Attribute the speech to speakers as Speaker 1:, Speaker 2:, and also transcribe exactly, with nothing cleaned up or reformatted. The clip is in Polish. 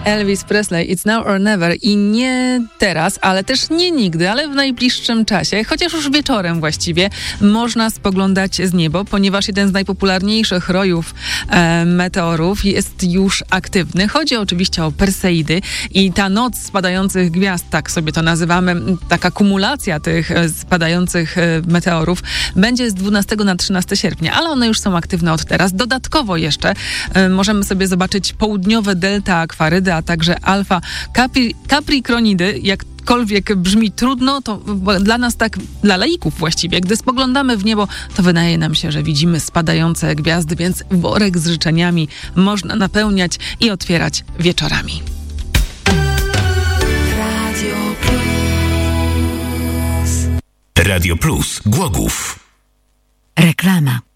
Speaker 1: Elvis Presley, It's Now or Never. I nie teraz, ale też nie nigdy, ale w najbliższym czasie, chociaż już wieczorem właściwie, można spoglądać z niebo, ponieważ jeden z najpopularniejszych rojów e, meteorów jest już aktywny. Chodzi oczywiście o Perseidy i ta noc spadających gwiazd, tak sobie to nazywamy, taka kumulacja tych e, spadających e, meteorów będzie z dwunastego na trzynastego sierpnia, ale one już są aktywne od teraz. Dodatkowo jeszcze e, możemy sobie zobaczyć południowe delta akwarydy, a także alfa capri, capricornidy, jakkolwiek brzmi trudno, to dla nas tak, dla laików właściwie, gdy spoglądamy w niebo, to wydaje nam się, że widzimy spadające gwiazdy, więc worek z życzeniami można napełniać i otwierać wieczorami.
Speaker 2: Radio Plus. Radio Plus Głogów.
Speaker 3: Reklama.